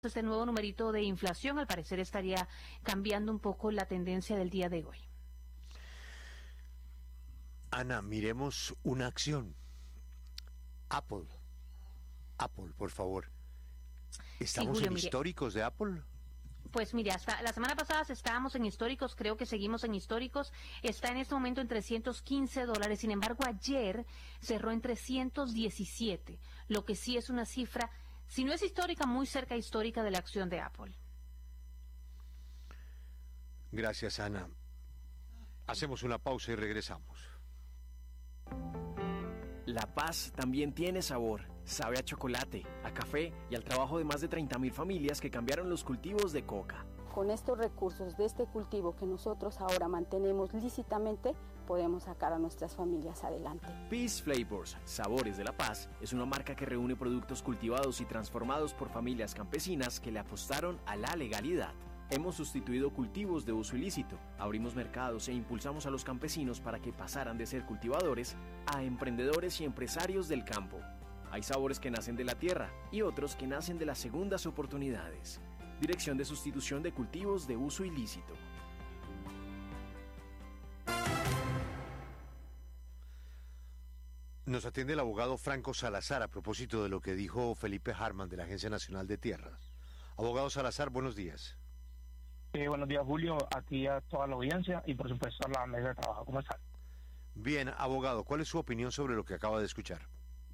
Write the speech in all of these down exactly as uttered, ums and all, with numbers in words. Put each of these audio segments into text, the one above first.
Este nuevo numerito de inflación al parecer estaría cambiando un poco la tendencia del día de hoy. Ana, miremos una acción. Apple. Apple, por favor. ¿Estamos sí, Julio, en mire, históricos de Apple? Pues mire, hasta la semana pasada estábamos en históricos, creo que seguimos en históricos. Está en este momento en trescientos quince dólares. Sin embargo, ayer cerró en trescientos diecisiete, lo que sí es una cifra, si no es histórica, muy cerca histórica de la acción de Apple. Gracias, Ana. Hacemos una pausa y regresamos. La paz también tiene sabor. Sabe a chocolate, a café y al trabajo de más de treinta mil familias que cambiaron los cultivos de coca. Con estos recursos de este cultivo que nosotros ahora mantenemos lícitamente, podemos sacar a nuestras familias adelante. Peace Flavors, Sabores de la Paz, es una marca que reúne productos cultivados y transformados por familias campesinas que le apostaron a la legalidad. Hemos sustituido cultivos de uso ilícito, abrimos mercados e impulsamos a los campesinos para que pasaran de ser cultivadores a emprendedores y empresarios del campo. Hay sabores que nacen de la tierra y otros que nacen de las segundas oportunidades. Dirección de Sustitución de Cultivos de Uso Ilícito. Nos atiende el abogado Franco Salazar a propósito de lo que dijo Felipe Harman de la Agencia Nacional de Tierras. Abogado Salazar, buenos días. Eh, buenos días, Julio, aquí a toda la audiencia y por supuesto a la mesa de trabajo. ¿Cómo están? Bien, abogado, ¿cuál es su opinión sobre lo que acaba de escuchar?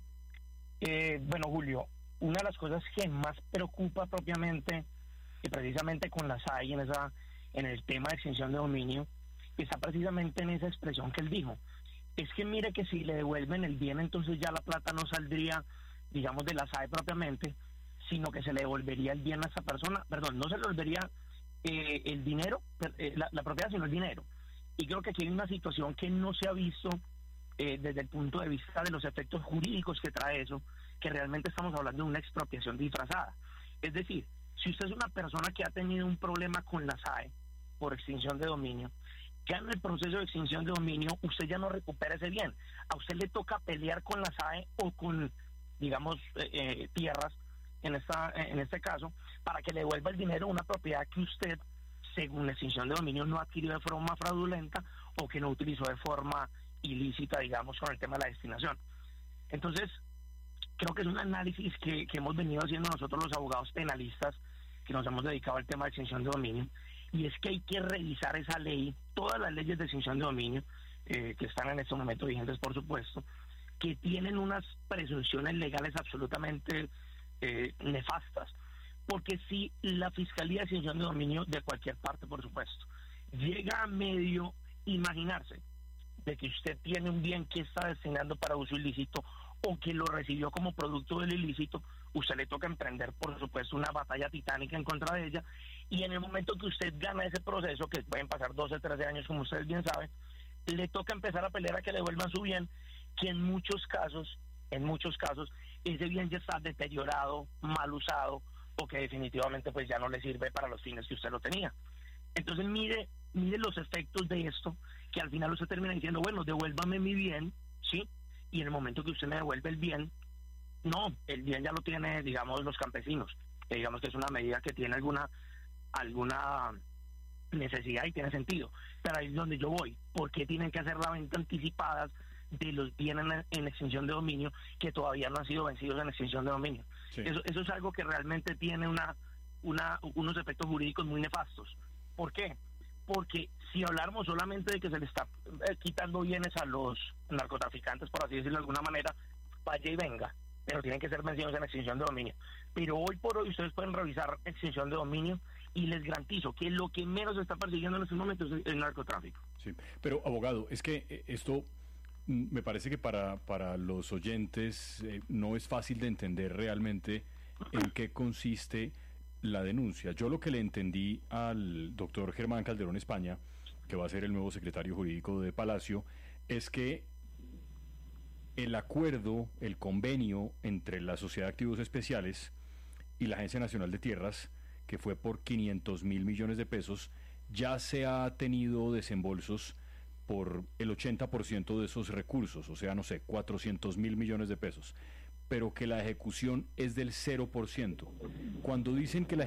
Eh, bueno, Julio, una de las cosas que más preocupa propiamente y precisamente con la S A I en, esa, en el tema de extinción de dominio está precisamente en esa expresión que él dijo. Es que mire que si le devuelven el bien, entonces ya la plata no saldría, digamos, de la S A I propiamente, sino que se le devolvería el bien a esa persona, perdón, no se le devolvería eh, el dinero, eh, la, la propiedad, sino el dinero. Y creo que aquí hay una situación que no se ha visto eh, desde el punto de vista de los efectos jurídicos que trae eso, que realmente estamos hablando de una expropiación disfrazada. Es decir, si usted es una persona que ha tenido un problema con la S A E por extinción de dominio, ya en el proceso de extinción de dominio usted ya no recupera ese bien. A usted le toca pelear con la S A E o con, digamos, eh, eh, tierras, en esta en este caso, para que le devuelva el dinero a una propiedad que usted, según la extinción de dominio, no adquirió de forma fraudulenta o que no utilizó de forma ilícita, digamos, con el tema de la destinación. Entonces, creo que es un análisis que, que hemos venido haciendo nosotros los abogados penalistas que nos hemos dedicado al tema de extinción de dominio, y es que hay que revisar esa ley, todas las leyes de extinción de dominio, eh, que están en estos momentos vigentes, por supuesto, que tienen unas presunciones legales absolutamente eh, nefastas, porque si la Fiscalía de Extinción de Dominio de cualquier parte, por supuesto, llega a medio imaginarse de que usted tiene un bien que está destinando para uso ilícito o que lo recibió como producto del ilícito, usted le toca emprender, por supuesto, una batalla titánica en contra de ella, y en el momento que usted gana ese proceso, que pueden pasar doce, trece años, como ustedes bien saben, le toca empezar a pelear a que le devuelvan su bien, que en muchos casos, en muchos casos, ese bien ya está deteriorado, mal usado, o que definitivamente pues ya no le sirve para los fines que usted lo tenía. Entonces mire, mire los efectos de esto, que al final usted termina diciendo, bueno, devuélvame mi bien, ¿sí? Y en el momento que usted me devuelve el bien, no, el bien ya lo tiene, digamos, los campesinos, que digamos que es una medida que tiene alguna alguna necesidad y tiene sentido, pero ahí es donde yo voy. ¿Por qué tienen que hacer la venta anticipadas de los bienes en, en extinción de dominio que todavía no han sido vencidos en extinción de dominio? Sí. Eso, eso es algo que realmente tiene una, una unos efectos jurídicos muy nefastos. ¿Por qué? Porque si habláramos solamente de que se le está eh, quitando bienes a los narcotraficantes, por así decirlo de alguna manera, vaya y venga, pero tienen que ser vencidos en extinción de dominio. Pero hoy por hoy ustedes pueden revisar extinción de dominio y les garantizo que lo que menos se está persiguiendo en estos momentos es el narcotráfico. Sí, pero abogado, es que esto me parece que para, para los oyentes eh, no es fácil de entender realmente en qué consiste la denuncia. Yo lo que le entendí al doctor Germán Calderón España, que va a ser el nuevo secretario jurídico de Palacio, es que el acuerdo, el convenio entre la Sociedad de Activos Especiales y la Agencia Nacional de Tierras, que fue por quinientos mil millones de pesos, ya se ha tenido desembolsos por el ochenta por ciento de esos recursos, o sea, no sé, cuatrocientos mil millones de pesos. pero que la ejecución es del cero por ciento. Cuando dicen que la